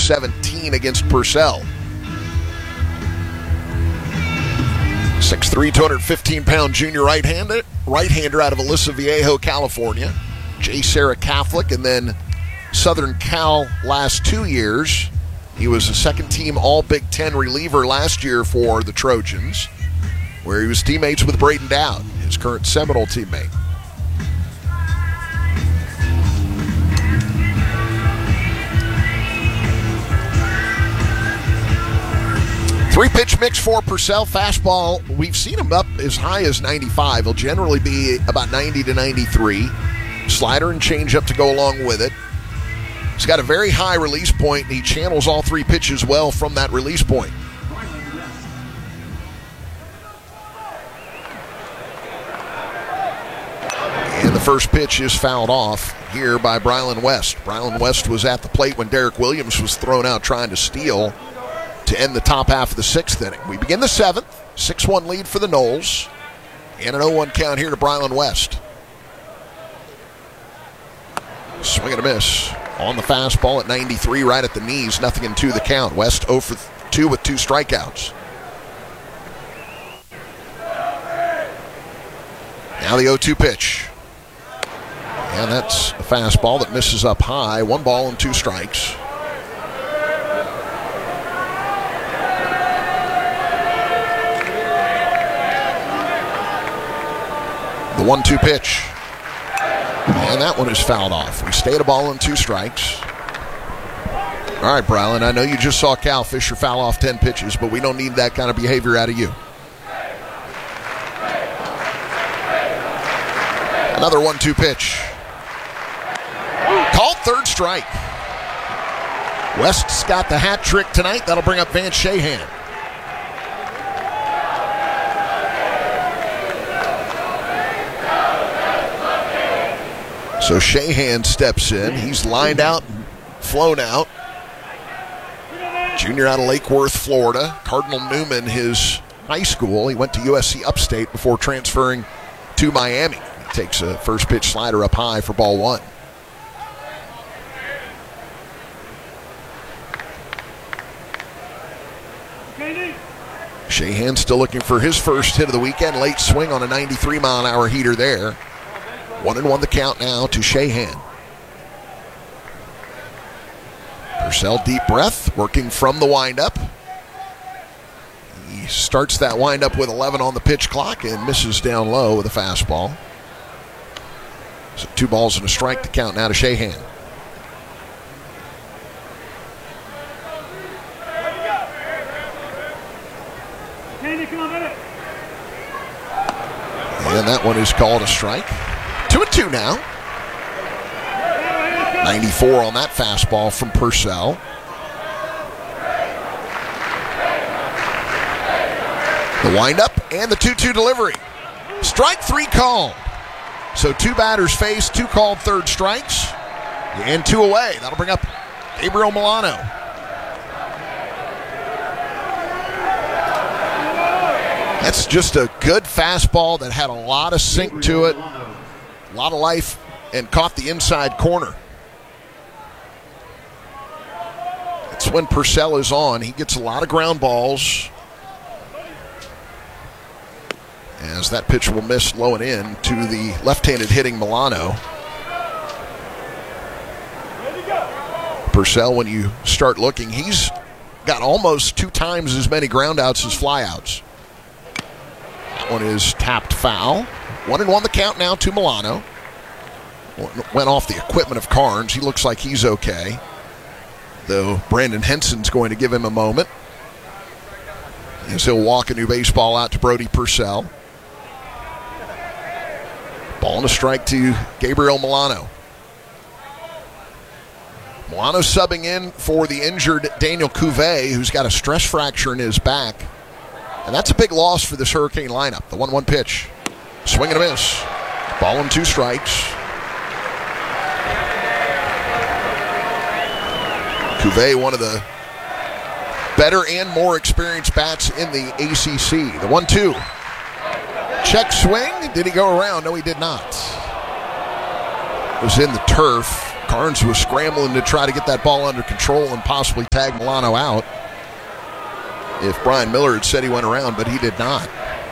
17 against Purcell. 6'3", 215-pound junior right-hander out of Aliso Viejo, California. J. Sarah Catholic, and then Southern Cal last 2 years. He was a second-team All-Big Ten reliever last year for the Trojans, where he was teammates with Braden Dowd, his current Seminole teammate. Three-pitch mix for Purcell. Fastball, we've seen him up as high as 95. He'll generally be about 90 to 93. Slider and changeup to go along with it. He's got a very high release point, and he channels all three pitches well from that release point. And the first pitch is fouled off here by Brylan West. Brylan West was at the plate when Derek Williams was thrown out trying to steal to end the top half of the sixth inning. We begin the seventh. 6-1 lead for the Noles. And an 0-1 count here to Brylan West. Swing and a miss on the fastball at 93, right at the knees. Nothing in 2 the count. West 0 for 2 with 2 strikeouts. Now the 0-2 pitch. And that's a fastball that misses up high. 1 ball and 2 strikes. The 1-2 pitch. And that one is fouled off. We stay at a ball and 2 strikes. All right, Brylan, I know you just saw Cal Fisher foul off 10 pitches, but we don't need that kind of behavior out of you. Another 1-2 pitch. Called third strike. West's got the hat trick tonight. That'll bring up Vance Shahan. So Shahan steps in. He's lined out, flown out. Junior out of Lake Worth, Florida. Cardinal Newman, his high school. He went to USC Upstate before transferring to Miami. He takes a first pitch slider up high for ball 1. Shahan still looking for his first hit of the weekend. Late swing on a 93-mile-an-hour heater there. 1-1 the count now to Shahan. Purcell, deep breath, working from the windup. He starts that windup with 11 on the pitch clock and misses down low with a fastball. So 2 balls and a strike to count now to Shahan. And that one is called a strike. 2-2 now. 94 on that fastball from Purcell. The windup and the 2-2 delivery. Strike 3 called. So 2 batters faced, 2 called third strikes, and 2 away. That'll bring up Gabriel Milano. That's just a good fastball that had a lot of sink to it, a lot of life, and caught the inside corner. That's when Purcell is on. He gets a lot of ground balls. As that pitch will miss low and in to the left-handed hitting Milano. Purcell, when you start looking, he's got almost 2 times as many groundouts as flyouts. That one is tapped foul. 1-1 the count now to Milano. Went off the equipment of Carnes. He looks like he's okay, though Brandon Henson's going to give him a moment as he'll walk a new baseball out to Brody Purcell. Ball and a strike to Gabriel Milano. Milano subbing in for the injured Daniel Cuvée, who's got a stress fracture in his back. And that's a big loss for this Hurricane lineup. The 1-1 pitch. Swing and a miss. Ball and 2 strikes. Cuvée, one of the better and more experienced bats in the ACC. The 1-2. Check swing. Did he go around? No, he did not. It was in the turf. Carnes was scrambling to try to get that ball under control and possibly tag Milano out if Brian Miller had said he went around, but he did not.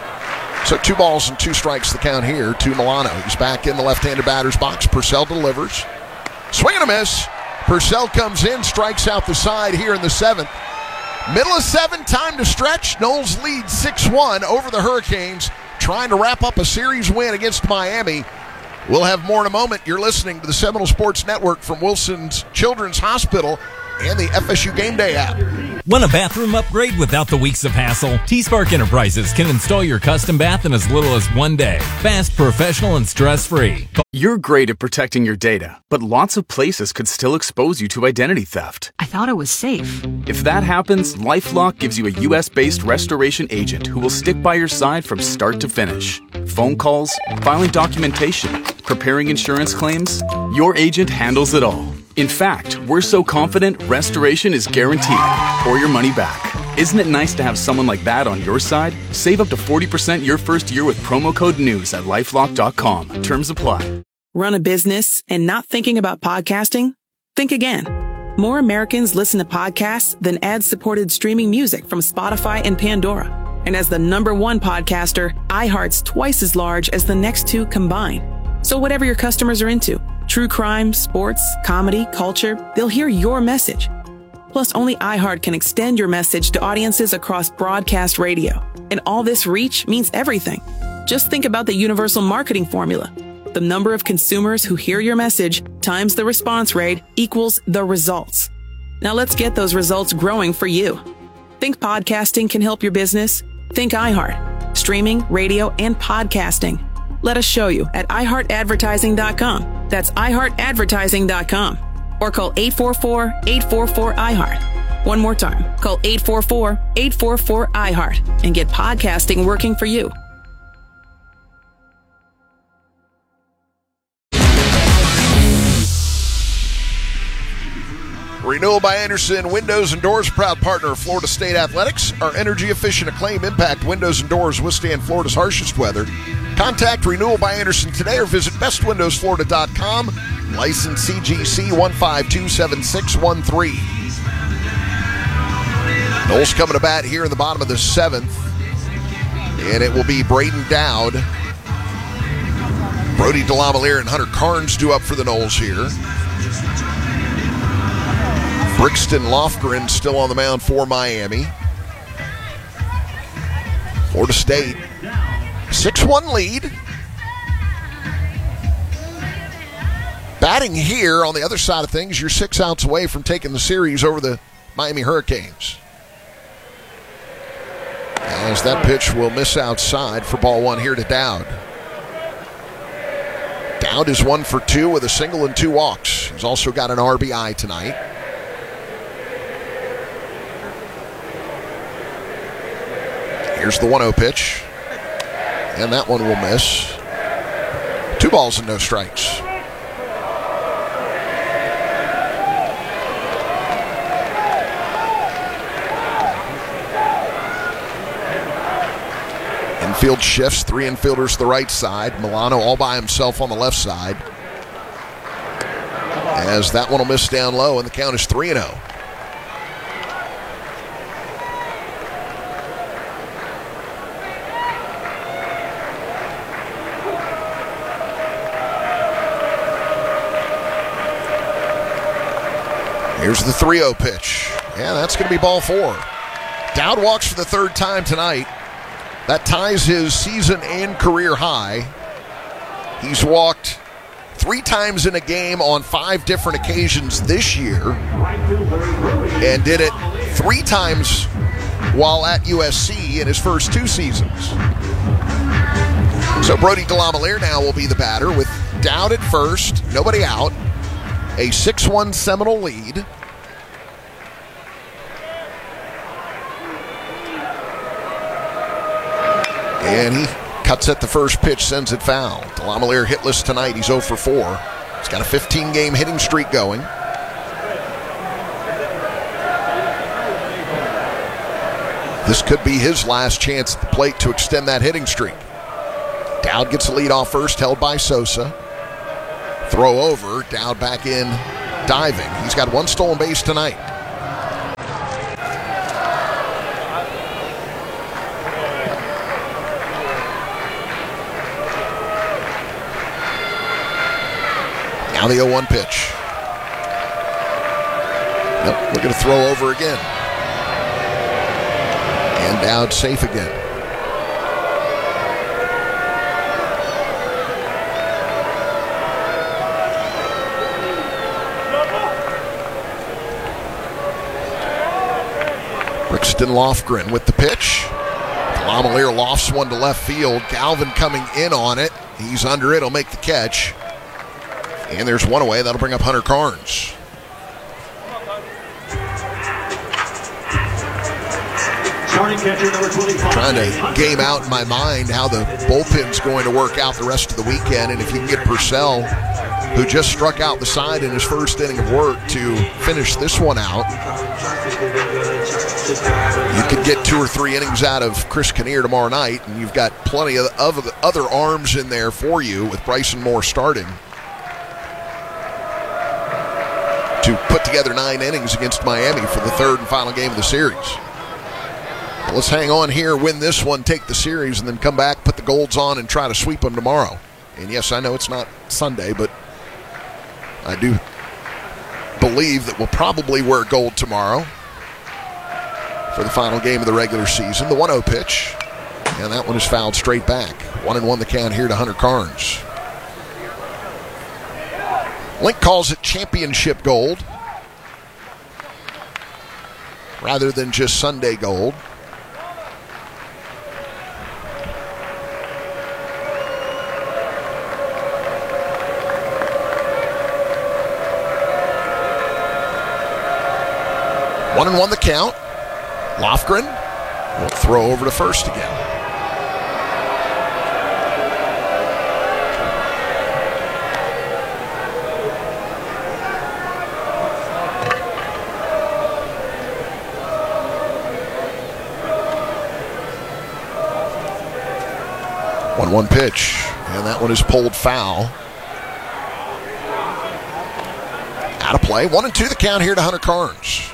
So 2 balls and 2 strikes the count here to Milano. He's back in the left-handed batter's box. Purcell delivers. Swing and a miss. Purcell comes in, strikes out the side here in the 7th. Middle of 7, time to stretch. Noles lead 6-1 over the Hurricanes, trying to wrap up a series win against Miami. We'll have more in a moment. You're listening to the Seminole Sports Network from Wilson's Children's Hospital and the FSU Game Day app. Want a bathroom upgrade without the weeks of hassle? T-Spark Enterprises can install your custom bath in as little as 1 day. Fast, professional, and stress-free. You're great at protecting your data, but lots of places could still expose you to identity theft. I thought it was safe. If that happens, LifeLock gives you a U.S.-based restoration agent who will stick by your side from start to finish. Phone calls, filing documentation, preparing insurance claims, your agent handles it all. In fact, we're so confident restoration is guaranteed or your money back. Isn't it nice to have someone like that on your side? Save up to 40% your first year with promo code NEWS at LifeLock.com. Terms apply. Run a business and not thinking about podcasting? Think again. More Americans listen to podcasts than ad-supported streaming music from Spotify and Pandora. And as the #1 podcaster, iHeart's twice as large as the next 2 combined. So whatever your customers are into, true crime, sports, comedy, culture, they'll hear your message. Plus, only iHeart can extend your message to audiences across broadcast radio. And all this reach means everything. Just think about the universal marketing formula. The number of consumers who hear your message times the response rate equals the results. Now let's get those results growing for you. Think podcasting can help your business? Think iHeart. Streaming, radio, and podcasting. Let us show you at iHeartAdvertising.com. That's iHeartAdvertising.com. Or call 844-844-iHeart. One more time. Call 844-844-iHeart and get podcasting working for you. Renewal by Andersen Windows and Doors, proud partner of Florida State Athletics. Our energy-efficient Acclaim Impact windows and doors withstand Florida's harshest weather. Contact Renewal by Andersen today or visit bestwindowsflorida.com. License CGC 1527613. Noles coming to bat here in the bottom of the 7th. And it will be Braden Dowd, Brody DeLamielleure, and Hunter Carnes due up for the Noles here. Brixton Lofgren still on the mound for Miami. Florida State, 6-1 lead. Batting here on the other side of things, you're 6 outs away from taking the series over the Miami Hurricanes. As that pitch will miss outside for ball 1 here to Dowd. Dowd is 1 for 2 with a single and 2 walks. He's also got an RBI tonight. Here's the 1-0 pitch. And that one will miss. 2 balls and no strikes. Infield shifts, 3 infielders to the right side. Milano all by himself on the left side. As that one will miss down low, and the count is 3-0. Here's the 3-0 pitch. Yeah, that's going to be ball 4. Dowd walks for the 3rd time tonight. That ties his season and career high. He's walked 3 times in a game on 5 different occasions this year and did it 3 times while at USC in his first 2 seasons. So Brody DeLamielleure now will be the batter with Dowd at first, nobody out. A 6-1 Seminole lead. And he cuts at the first pitch, sends it foul. DeLamielleure hitless tonight. He's 0 for 4. He's got a 15-game hitting streak going. This could be his last chance at the plate to extend that hitting streak. Dowd gets the lead off first, held by Sosa. Throw over, Dowd back in diving. He's got one stolen base tonight. Now the 0-1 pitch. Nope, we're going to throw over again. And down safe again. Brixton Lofgren with the pitch. Lamalier lofts one to left field. Galvin coming in on it. He's under it. He'll make the catch. And there's one away. That'll bring up Hunter Carnes. Trying to game out in my mind how the bullpen's going to work out the rest of the weekend. And if you can get Purcell, who just struck out the side in his first inning of work, to finish this one out, you could get 2 or 3 innings out of Chris Kinnear tomorrow night, and you've got plenty of other arms in there for you with Bryson Moore starting to put together 9 innings against Miami for the third and final game of the series. But let's hang on here, win this one, take the series, and then come back, put the Golds on, and try to sweep them tomorrow. And yes, I know it's not Sunday, but I do believe that we'll probably wear gold tomorrow for the final game of the regular season. The 1-0 pitch, and that one is fouled straight back. 1-1 the count here to Hunter Carnes. Link calls it championship gold rather than just Sunday gold. One and one the count. Lofgren will throw over to first again. One pitch, and that one is pulled foul. Out of play. 1-2 the count here to Hunter Carnes.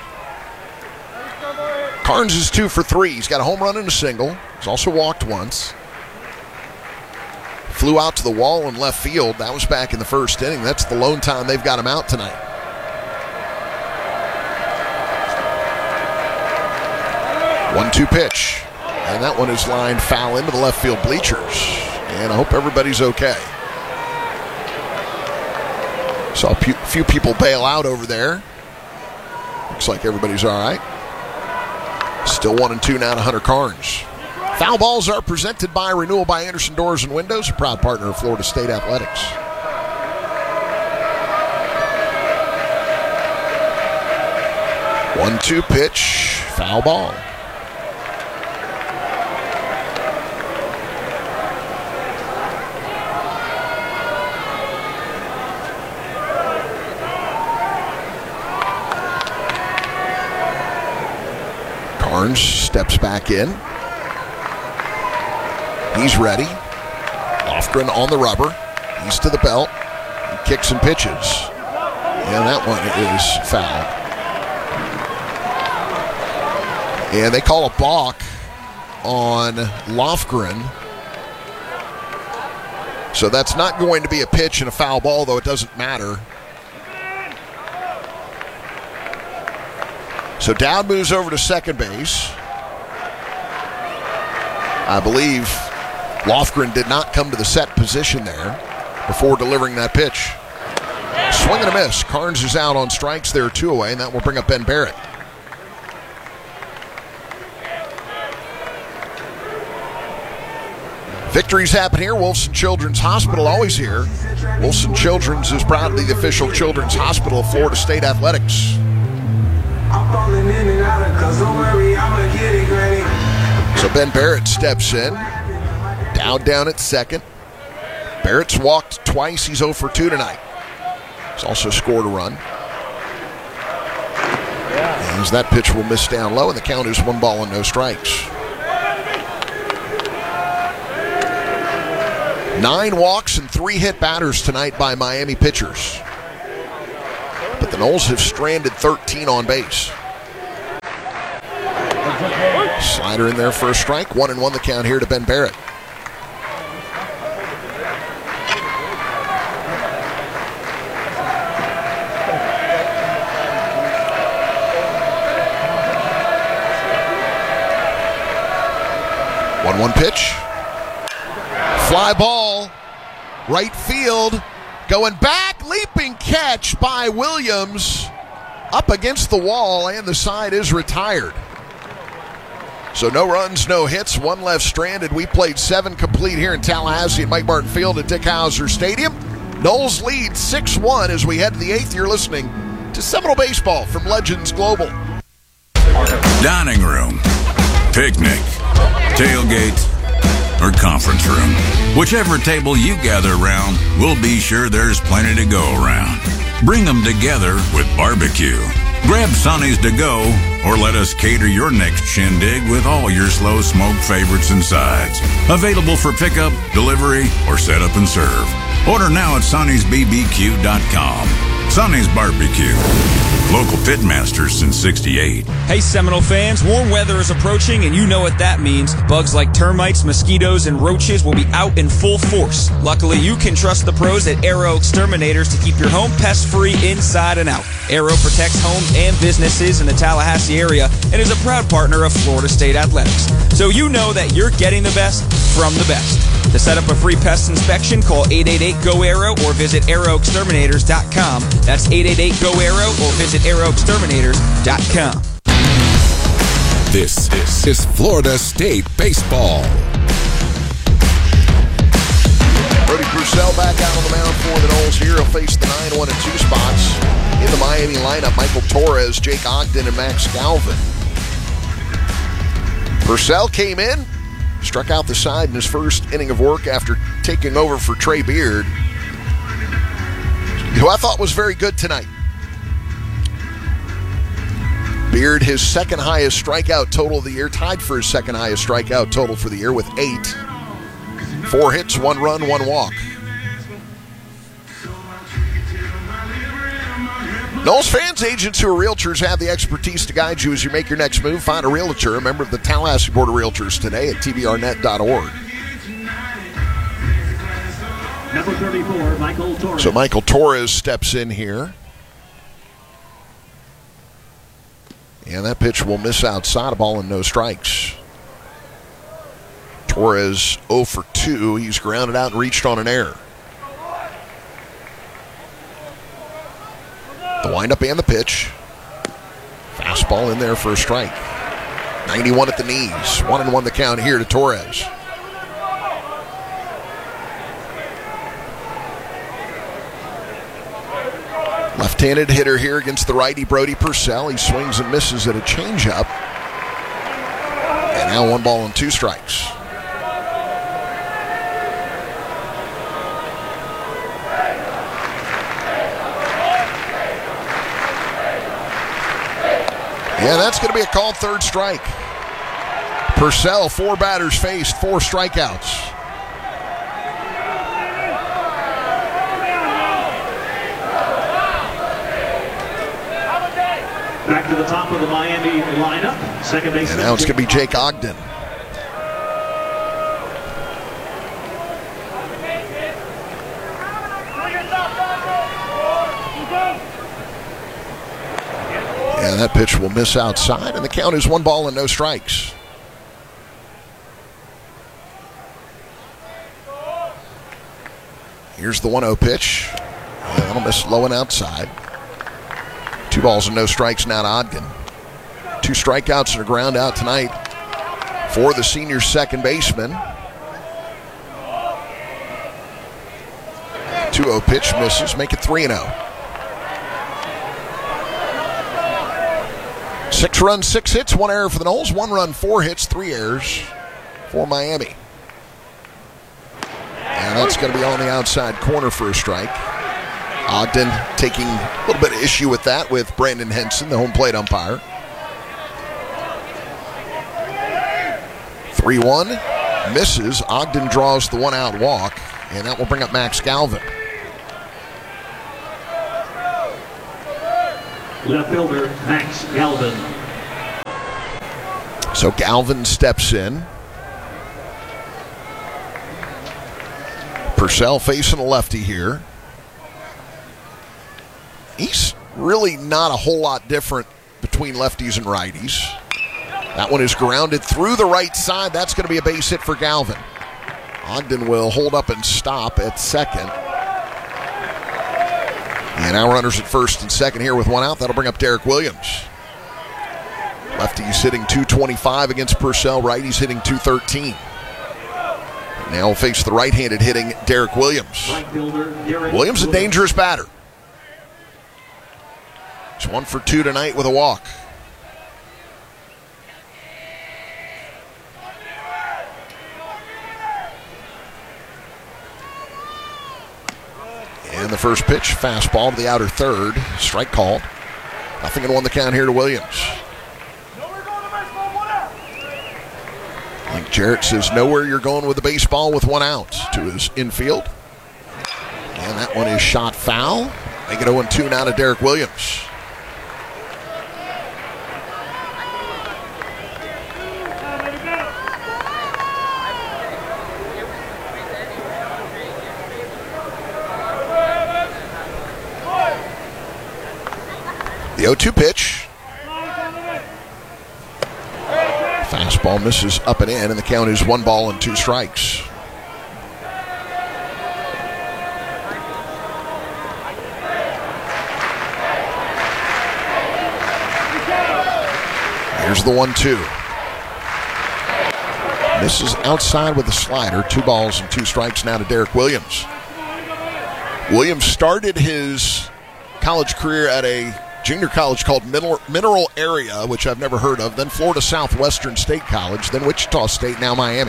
Carnes is 2 for 3. He's got a home run and a single. He's also walked once. Flew out to the wall in left field. That was back in the first inning. That's the lone time they've got him out tonight. One-two pitch. And that one is lined foul into the left field bleachers. And I hope everybody's okay. Saw a few people bail out over there. Looks like everybody's all right. Still 1-2 now to Hunter Carnes. Foul balls are presented by Renewal by Anderson Doors and Windows, a proud partner of Florida State Athletics. 1-2 pitch, foul ball. Carnes steps back in. He's ready. Lofgren on the rubber. He's to the belt. He kicks and pitches. And that one is foul. And they call a balk on Lofgren. So that's not going to be a pitch and a foul ball, though it doesn't matter. So Dowd moves over to second base. I believe Lofgren did not come to the set position there before delivering that pitch. Swing and a miss. Carnes is out on strikes there, 2 away, and that will bring up Ben Barrett. Victories happen here. Wolfson Children's Hospital, always here. Wolfson Children's is proud to be the official children's hospital of Florida State Athletics. So Ben Barrett steps in. Dowd down at second. Barrett's walked twice. He's 0 for 2 tonight. He's also scored a run. As that pitch will miss down low, and the count is 1 ball and no strikes. 9 walks and 3 hit batters tonight by Miami pitchers. But The Noles have stranded 13 on base. Slider in there for a strike. 1-1 the count here to Ben Barrett. One pitch. Fly ball. Right field. Going back. Leaping catch by Williams. Up against the wall, and the side is retired. So no runs, no hits, one left stranded. We played 7 complete here in Tallahassee at Mike Martin Field at Dick Howser Stadium. Noles lead 6-1 as we head to the 8th. You're listening to Seminole Baseball from Legends Global. Dining room, picnic, tailgate, or conference room. Whichever table you gather around, we'll be sure there's plenty to go around. Bring them together with barbecue. Grab Sonny's to go, or let us cater your next shindig with all your slow smoke favorites and sides. Available for pickup, delivery, or set up and serve. Order now at Sonny'sBBQ.com. Sonny's Barbecue. Local pitmasters since '68. Hey Seminole fans, warm weather is approaching and you know what that means. Bugs like termites, mosquitoes, and roaches will be out in full force. Luckily, you can trust the pros at Arrow Exterminators to keep your home pest-free inside and out. Arrow protects homes and businesses in the Tallahassee area and is a proud partner of Florida State Athletics. So you know that you're getting the best from the best. To set up a free pest inspection, call 888-GO-ARROW or visit arrowexterminators.com. That's 888-GO-ARROW or visit arrowexterminators.com. This is Florida State Baseball. Brody Purcell back out on the mound for the Noles here. He'll face the 9-1-2 spots in the Miami lineup. Michael Torres, Jake Ogden, and Max Galvin. Purcell came in, struck out the side in his first inning of work after taking over for Trey Beard, who I thought was very good tonight. Beard, his second highest strikeout total of the year, tied for his second highest strikeout total for the year with 8. 4 hits, 1 run, 1 walk. Noles fans, agents who are realtors have the expertise to guide you as you make your next move. Find a realtor, a member of the Tallahassee Board of Realtors today at tbrnet.org. Number 34, Michael Torres. So Michael Torres steps in here. And that pitch will miss outside, a ball and no strikes. Torres 0 for 2. He's grounded out and reached on an error. The windup and the pitch. Fastball in there for a strike. 91 at the knees. 1-1 the count here to Torres. Left-handed hitter here against the righty Brody Purcell. He swings and misses at a changeup. And now 1 ball and 2 strikes. Yeah, that's going to be a called third strike. Purcell, 4 batters faced, 4 strikeouts. Back to the top of the Miami lineup. Second baseman. And now it's going to be Jake Ogden. And that pitch will miss outside, and the count is 1 ball and no strikes. Here's the 1-0 pitch. And that'll miss low and outside. 2 balls and no strikes now to Ogden. 2 strikeouts and a ground out tonight for the senior second baseman. 2-0 pitch misses, make it 3-0. 6 runs, 6 hits, 1 error for the Noles. 1 run, 4 hits, 3 errors for Miami. And that's going to be on the outside corner for a strike. Ogden taking a little bit of issue with that with Brandon Henson, the home plate umpire. 3-1, misses. Ogden draws the 1-out walk, and that will bring up Max Galvin. Left fielder, Max Galvin. So Galvin steps in. Purcell facing a lefty here. He's really not a whole lot different between lefties and righties. That one is grounded through the right side. That's going to be a base hit for Galvin. Ogden will hold up and stop at second. And now runners at first and second here with one out. That'll bring up Derek Williams. Lefty's hitting 225 against Purcell. Righty's hitting 213. Now will face the right-handed hitting Derek Williams. Williams a dangerous batter. He's 1 for 2 tonight with a walk. And the first pitch, fastball to the outer third. Strike called. 0-1 the count here to Williams. Like Jarrett says, nowhere you're going with the baseball with one out to his infield. And that one is shot foul. Make it 0-2 now to Derek Williams. The 0-2 pitch. Fastball misses up and in, and the count is 1 ball and 2 strikes. Here's the 1-2. Misses outside with a slider. 2 balls and 2 strikes now to Derek Williams. Williams started his college career at a junior college called Mineral Area, which I've never heard of, then Florida Southwestern State College, then Wichita State, now Miami.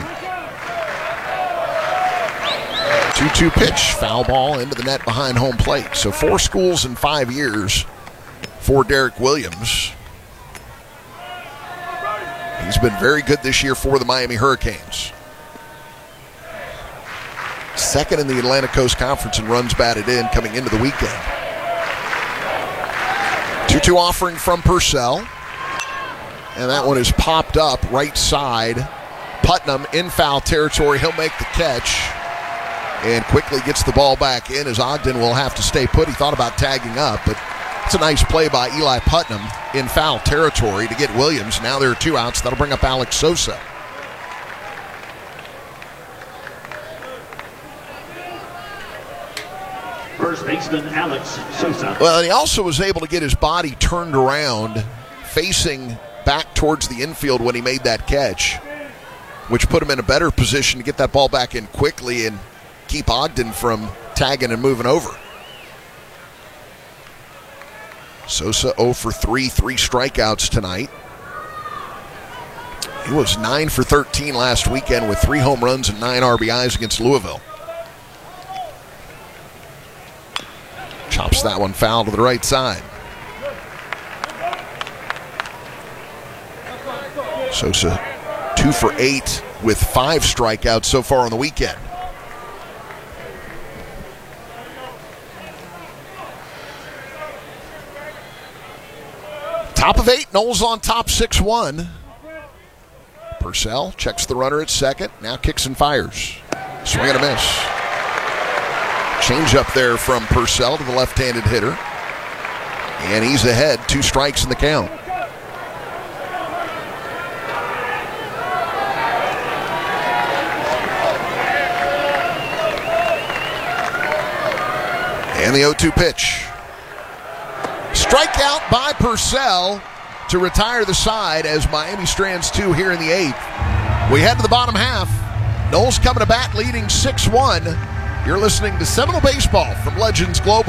2-2 pitch, foul ball into the net behind home plate. So 4 schools in 5 years for Derek Williams. He's been very good this year for the Miami Hurricanes. Second in the Atlantic Coast Conference in runs batted in coming into the weekend. 2-2 offering from Purcell. And that one is popped up right side. Putnam in foul territory. He'll make the catch. And quickly gets the ball back in as Ogden will have to stay put. He thought about tagging up, but it's a nice play by Eli Putnam in foul territory to get Williams. Now there are 2 outs. That'll bring up Alex Sosa. First baseman Alex Sosa. Well, he also was able to get his body turned around, facing back towards the infield when he made that catch, which put him in a better position to get that ball back in quickly and keep Ogden from tagging and moving over. Sosa 0 for 3, 3 strikeouts tonight. He was 9 for 13 last weekend with 3 home runs and 9 RBIs against Louisville. Chops that one foul to the right side. Sosa 2 for 8 with 5 strikeouts so far on the weekend. Top of 8, Knowles on top 6-1. Purcell checks the runner at second, now kicks and fires. Swing and a miss. Change up there from Purcell to the left-handed hitter. And he's ahead, 2 strikes in the count. And the 0-2 pitch. Strikeout by Purcell to retire the side as Miami strands 2 here in the 8th. We head to the bottom half. Knowles coming to bat leading 6-1. You're listening to Seminole Baseball from Legends Global.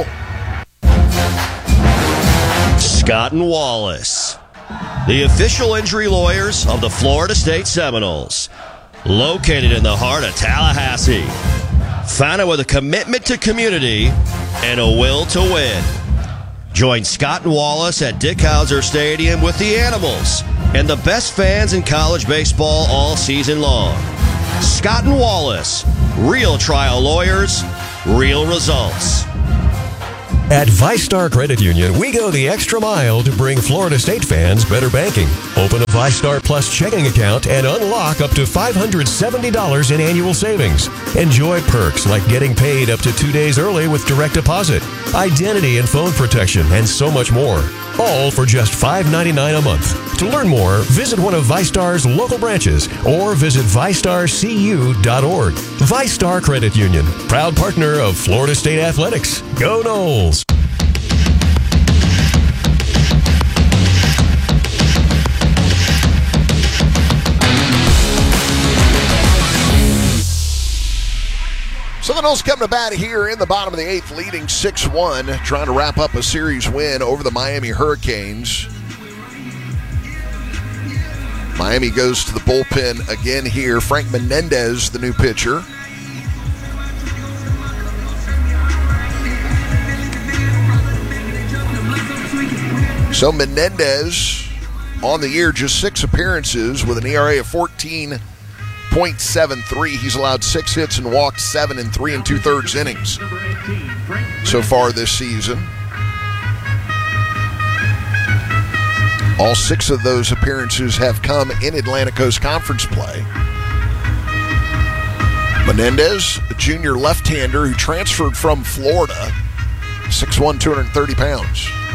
Scott and Wallace, the official injury lawyers of the Florida State Seminoles, located in the heart of Tallahassee. Founded with a commitment to community and a will to win. Join Scott and Wallace at Dick Howser Stadium with the Animals and the best fans in college baseball all season long. Scott and Wallace, real trial lawyers, real results. At ViStar Credit Union, we go the extra mile to bring Florida State fans better banking. Open a ViStar Plus checking account and unlock up to $570 in annual savings. Enjoy perks like getting paid up to 2 days early with direct deposit, identity and phone protection, and so much more. All for just $5.99 a month. To learn more, visit one of ViStar's local branches or visit ViStarCU.org. ViStar Credit Union, proud partner of Florida State Athletics. Go Noles! Seminoles coming to bat here in the bottom of the 8th, leading 6-1, trying to wrap up a series win over the Miami Hurricanes. Miami goes to the bullpen again here. Frank Menendez, the new pitcher. So Menendez on the year, just 6 appearances with an ERA of 14.73. He's allowed 6 hits and walked 7 in 3 2/3 innings so far this season. All 6 of those appearances have come in Atlantic Coast Conference play. Menendez, a junior left-hander who transferred from Florida, 6'1", 230 pounds.